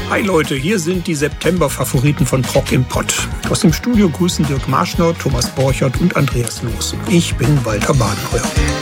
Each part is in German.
Hi Leute, hier sind die September-Favoriten von Prog im Pott. Aus dem Studio grüßen Dirk Marschner, Thomas Borchert und Andreas Loos. Ich bin Walter Badenheuer.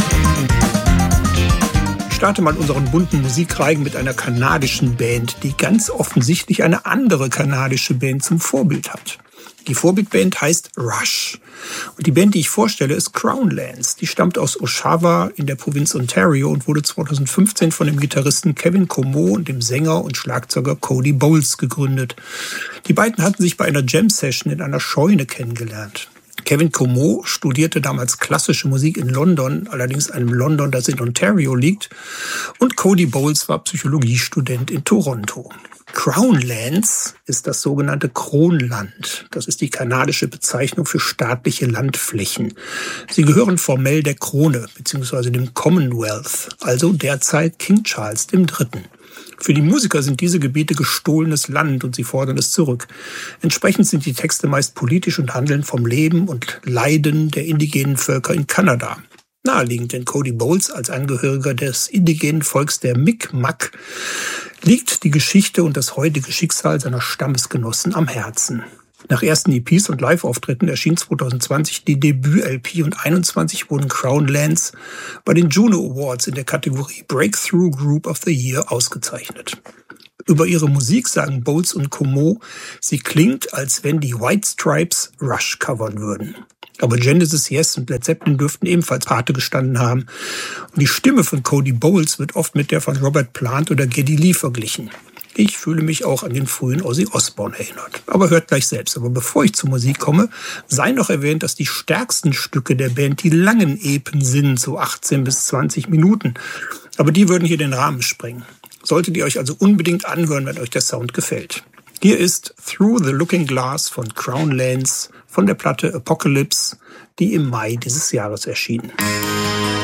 Ich starte mal unseren bunten Musikreigen mit einer kanadischen Band, die ganz offensichtlich eine andere kanadische Band zum Vorbild hat. Die Vorbildband heißt Rush. Und die Band, die ich vorstelle, ist Crownlands. Die stammt aus Oshawa in der Provinz Ontario und wurde 2015 von dem Gitarristen Kevin Comeau und dem Sänger und Schlagzeuger Cody Bowles gegründet. Die beiden hatten sich bei einer Jam-Session in einer Scheune kennengelernt. Kevin Comeau studierte damals klassische Musik in London, allerdings einem London, das in Ontario liegt. Und Cody Bowles war Psychologiestudent in Toronto. Crownlands ist das sogenannte Kronland. Das ist die kanadische Bezeichnung für staatliche Landflächen. Sie gehören formell der Krone bzw. dem Commonwealth, also derzeit King Charles III. Für die Musiker sind diese Gebiete gestohlenes Land und sie fordern es zurück. Entsprechend sind die Texte meist politisch und handeln vom Leben und Leiden der indigenen Völker in Kanada. Naheliegend, denn Cody Bowles als Angehöriger des indigenen Volks der Mi'kmaq liegt die Geschichte und das heutige Schicksal seiner Stammesgenossen am Herzen. Nach ersten EPs und Live-Auftritten erschien 2020 die Debüt-LP und 2021 wurden Crownlands bei den Juno Awards in der Kategorie Breakthrough Group of the Year ausgezeichnet. Über ihre Musik sagen Bowles und Comeau, sie klingt, als wenn die White Stripes Rush covern würden. Aber Genesis, Yes und Led Zeppelin dürften ebenfalls Pate gestanden haben. Und die Stimme von Cody Bowles wird oft mit der von Robert Plant oder Geddy Lee verglichen. Ich fühle mich auch an den frühen Ozzy Osbourne erinnert. Aber hört gleich selbst. Aber bevor ich zur Musik komme, sei noch erwähnt, dass die stärksten Stücke der Band die langen Epen sind, so 18 bis 20 Minuten. Aber die würden hier den Rahmen sprengen. Solltet ihr euch also unbedingt anhören, wenn euch der Sound gefällt. Hier ist Through the Looking Glass von Crownlands von der Platte Apocalypse, die im Mai dieses Jahres erschien.